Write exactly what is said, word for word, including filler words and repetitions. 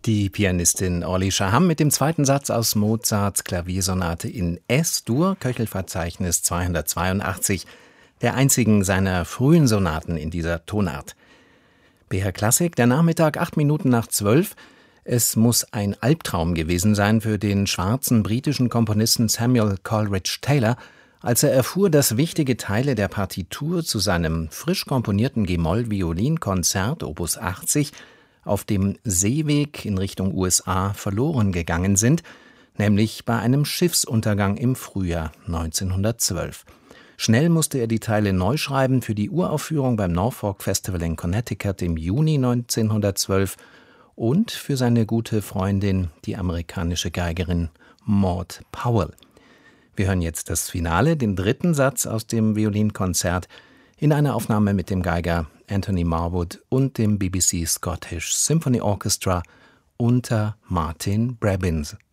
Die Pianistin Orly Shaham mit dem zweiten Satz aus Mozarts Klaviersonate in S-Dur, Köchelverzeichnis zweihundertzweiundachtzig, der einzigen seiner frühen Sonaten in dieser Tonart. B H Klassik, der Nachmittag, acht Minuten nach zwölf. Es muss ein Albtraum gewesen sein für den schwarzen britischen Komponisten Samuel Coleridge Taylor, als er erfuhr, dass wichtige Teile der Partitur zu seinem frisch komponierten G-Moll-Violinkonzert Opus achtzig auf dem Seeweg in Richtung U S A verloren gegangen sind, nämlich bei einem Schiffsuntergang im Frühjahr neunzehnhundertzwölf. Schnell musste er die Teile neu schreiben für die Uraufführung beim Norfolk Festival in Connecticut im Juni neunzehnhundertzwölf und für seine gute Freundin, die amerikanische Geigerin Maud Powell. Wir hören jetzt das Finale, den dritten Satz aus dem Violinkonzert, in einer Aufnahme mit dem Geiger Anthony Marwood und dem B B C Scottish Symphony Orchestra unter Martin Brabbins.